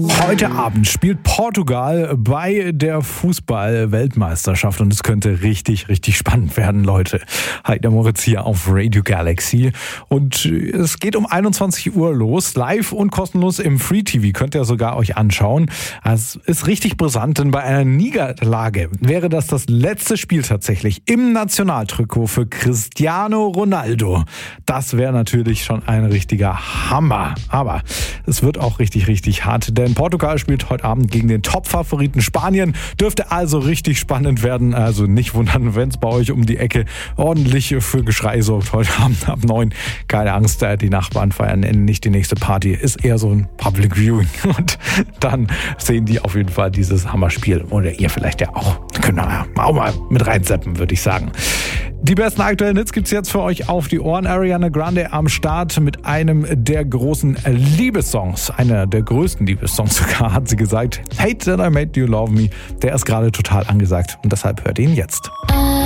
Heute Abend spielt Portugal bei der Fußball-Weltmeisterschaft und es könnte richtig, richtig spannend werden, Leute. Hi, der Moritz hier auf Radio Galaxy und es geht um 21 Uhr los, live und kostenlos im Free TV, könnt ihr sogar euch anschauen. Es ist richtig brisant, denn bei einer Niederlage wäre das letzte Spiel tatsächlich im Nationaltrikot für Cristiano Ronaldo. Das wäre natürlich schon ein richtiger Hammer, aber es wird auch richtig, richtig hart, denn Portugal spielt heute Abend gegen den Top-Favoriten Spanien. Dürfte also richtig spannend werden. Also nicht wundern, wenn es bei euch um die Ecke ordentlich für Geschrei sorgt. Heute Abend ab 9. Keine Angst, die Nachbarn feiern nicht die nächste Party. Ist eher so ein Public Viewing. Und dann sehen die auf jeden Fall dieses Hammerspiel. Oder ihr vielleicht ja auch. Können wir auch mal mit reinseppen, würde ich sagen. Die besten aktuellen Hits gibt's jetzt für euch auf die Ohren. Ariana Grande am Start mit einem der großen Liebessongs. Einer der größten Liebessongs sogar, hat sie gesagt. Hate That I Made You Love Me. Der ist gerade total angesagt und deshalb hört ihn jetzt.